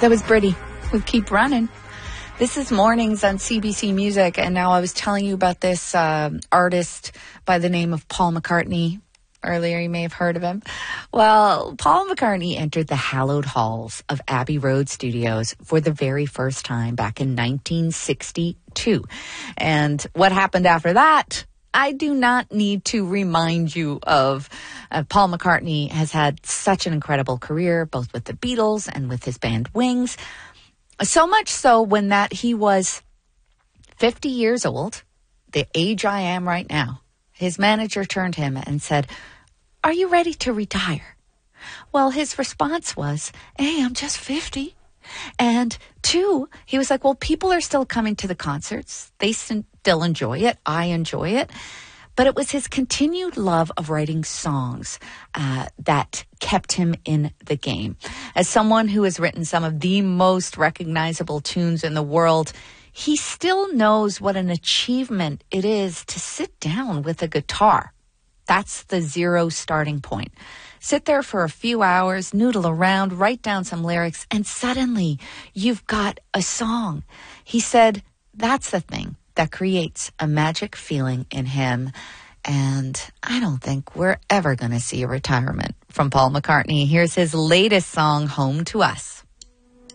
That was Britty with Keep Running. This is Mornings on CBC Music, and now I was telling you about this artist by the name of Paul McCartney. Earlier, you may have heard of him. Well, Paul McCartney entered the hallowed halls of Abbey Road Studios for the very first time back in 1962. And what happened after that, I do not need to remind you of. Paul McCartney has had such an incredible career, both with the Beatles and with his band Wings. So much so when he was 50 years old, the age I am right now, his manager turned to him and said, "Are you ready to retire?" Well, his response was, "A, I'm just 50. And 2, he was like, well, people are still coming to the concerts. They still enjoy it. I enjoy it. But it was his continued love of writing songs that kept him in the game. As someone who has written some of the most recognizable tunes in the world, he still knows what an achievement it is to sit down with a guitar. That's the zero starting point. Sit there for a few hours, noodle around, write down some lyrics, and suddenly you've got a song. He said that's the thing that creates a magic feeling in him. And I don't think we're ever going to see a retirement from Paul McCartney. Here's his latest song, Home to Us.